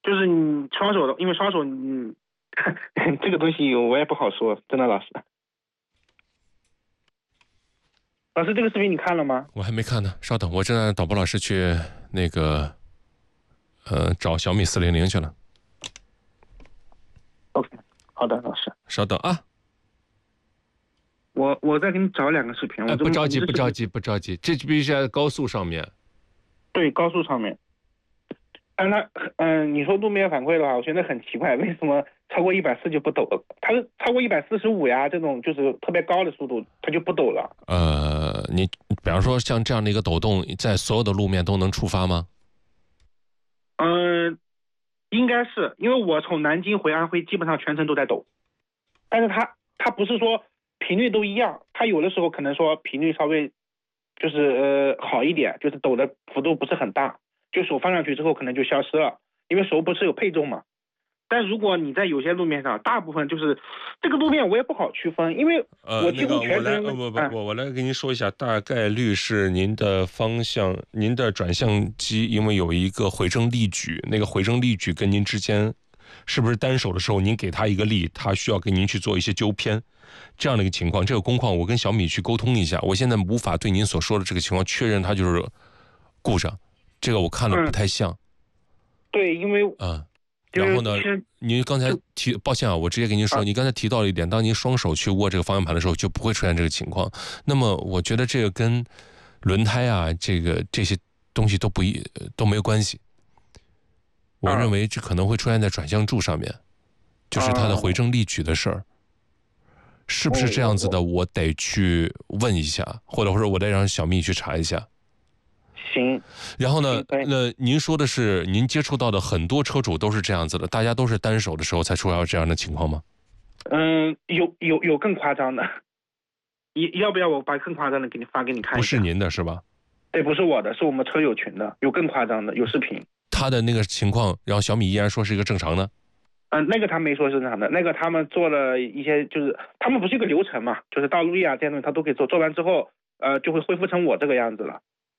就是你双手的，因为双手这个东西我也不好说，真的老师。老师，这个视频你看了吗？ 我还没看呢，稍等，我正让导播老师去那个找小米400去了。 OK， 好的，老师。 稍等啊。 我再给你找2个视频。 不着急，不着急，不着急，这必须在高速上面。 对，高速上面。你说路面反馈的话，我觉得很奇怪，为什么超过140就不抖了？它是超过145呀，这种就是特别高的速度，它就不抖了。 你比方说像这样的一个抖动，在所有的路面都能触发吗？ 应该是，因为我从南京回安徽，基本上全程都在抖，但是它不是说频率都一样，它有的时候可能说频率稍微就是好一点，就是抖的幅度不是很大。就手放上去之后可能就消失了，因为手不是有配重嘛。但如果你在有些路面上，大部分就是这个路面我也不好区分，因为我几乎全程我来跟您说一下，大概率是您的方向，您的转向机因为有一个回正力矩，那个回正力矩跟您之间是不是单手的时候您给他一个力，他需要给您去做一些纠偏，这样的一个情况。这个工况我跟小米去沟通一下，我现在无法对您所说的这个情况确认它就是故障。这个我看了不太像。 对，因为然后呢，您刚才抱歉啊，我直接跟您说，你刚才提到了一点，当您双手去握这个方向盘的时候，就不会出现这个情况。那么我觉得这个跟轮胎啊，这些东西都没有关系。我认为这可能会出现在转向柱上面，就是它的回正力矩的事儿，是不是这样子的？我得去问一下，或者我得让小蜜去查一下。 行。 然后呢，您说的是您接触到的很多车主都是这样子的，大家都是单手的时候才出现这样的情况吗？ 有更夸张的，要不要我把更夸张的给你发给你看一下？ 不是您的是吧？ 对，不是我的，是我们车友群的，有更夸张的，有视频。 他的那个情况，然后小米依然说是一个正常的。 那个他没说是正常的，那个他们做了一些，就是他们不是一个流程嘛，就是道路啊这些东西他都可以做，做完之后就会恢复成我这个样子了。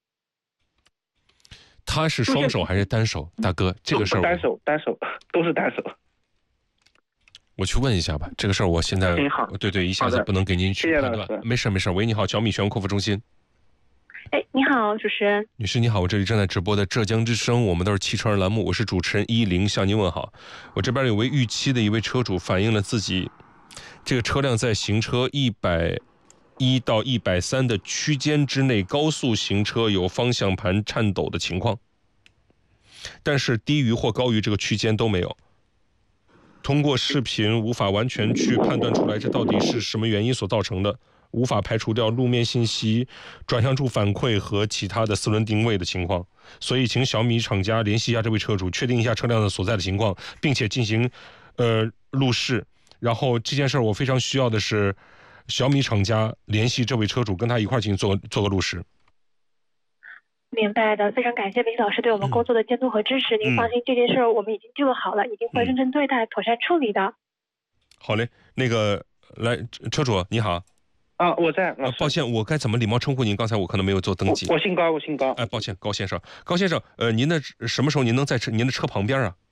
他是双手还是单手？大哥，这个事儿单手都是单手。 我去问一下吧，这个事儿我现在对，一下子不能给您去判断。没事。喂，你好，小米全国客服中心。 你好，主持人。 女士你好，我这里正在直播的浙江之声，我们都是汽车人栏目，我是主持人10，向您问好。我这边有位预期的一位车主反映了自己这个车辆在行车110到130的区间之内高速行车有方向盘颤抖的情况，但是低于或高于这个区间都没有。通过视频无法完全去判断出来这到底是什么原因所造成的，无法排除掉路面信息、转向柱反馈和其他的4轮定位的情况，所以请小米厂家联系一下这位车主，确定一下车辆的所在的情况，并且进行路试。然后这件事我非常需要的是小米厂家联系这位车主，跟他一块进行做个路试。 明白的，非常感谢林老师对我们工作的监督和支持。您放心，这件事我们已经记录好了，一定会认真对待，妥善处理的。 好嘞，那个来，车主你好。 我在。 抱歉，我该怎么礼貌称呼您？刚才我可能没有做登记。 我姓高。 抱歉，高先生。高先生，您的什么时候您能在您的车旁边啊？